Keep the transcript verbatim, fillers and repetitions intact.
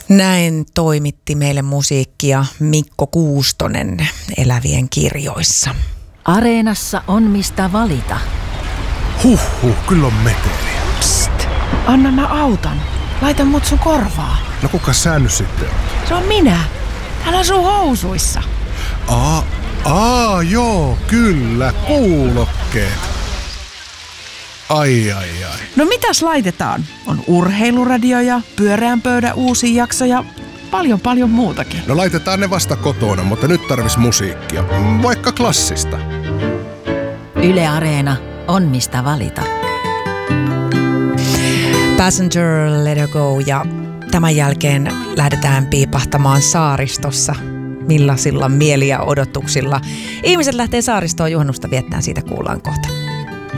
Näin toimitti meille musiikkia Mikko Kuustonen Elävien kirjoissa. Areenassa on mistä valita. Huhhuh, kyllä on meteliä. Psst, anna mä autan. Laita mut sun korvaa. No kuka sä nyt sitten on? Se on minä. Täällä on sun housuissa. Aa, aa joo, kyllä, kuulokkeet. Ai, ai, ai. No mitäs laitetaan? On urheiluradio ja pyöreän pöydän uusi jakso ja paljon paljon muutakin. No laitetaan ne vasta kotona, mutta nyt tarvis musiikkia. Vaikka klassista. Yle Areena on mistä valita. Passenger, Let Her Go ja tämän jälkeen lähdetään piipahtamaan saaristossa. Millaisilla mieli ja odotuksilla ihmiset lähtee saaristoon juhannusta viettämään, siitä kuullaan kohta.